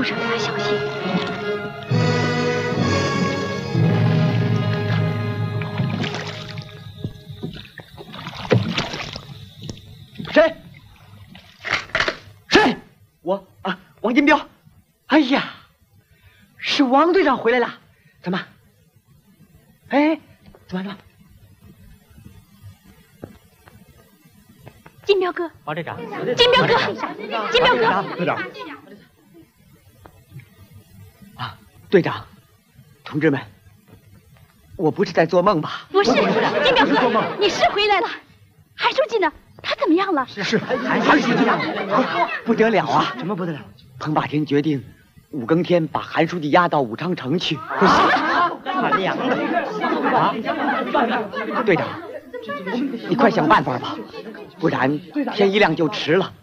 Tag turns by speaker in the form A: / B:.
A: 上点小心。
B: 谁？谁？我啊，王金彪。哎呀，是王队长回来了。怎么？哎，怎么？
A: 金彪哥，
B: 王队长，
A: 金彪哥，金彪哥，
B: 队长。啊，队长，同志们，我不是在做梦吧？
A: 不是，金彪哥，你是回来了。韩书记呢？他怎么样了？
B: 是韩书记啊，不得了啊！什么不得了？彭霸天决定5更天把韩书记押到武昌城去。他娘的！啊，队长，你快想办法吧，不然天一亮就迟了。